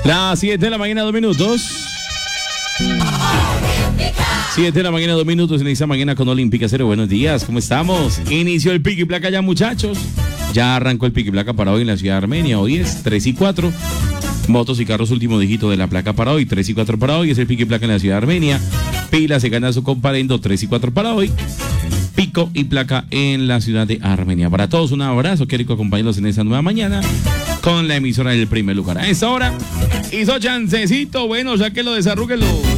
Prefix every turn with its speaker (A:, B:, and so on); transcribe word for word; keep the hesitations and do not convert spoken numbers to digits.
A: Las siete de la mañana, dos minutos. siete de la mañana, dos minutos en esta mañana con Olímpica Cero. Buenos días, ¿cómo estamos? Inició el pico y placa ya, muchachos. Ya arrancó el pico y placa para hoy en la ciudad de Armenia. Hoy es tres y cuatro. Motos y carros, último dígito de la placa para hoy. tres y cuatro para hoy. Es el pico y placa en la ciudad de Armenia. Pila se gana su comparendo. tres y cuatro para hoy. Pico y placa en la ciudad de Armenia. Para todos, un abrazo. Quiero acompañarlos en esta nueva mañana con la emisora del primer lugar. A esta hora hizo chancecito. Bueno, sáquelo, desarrúguelo.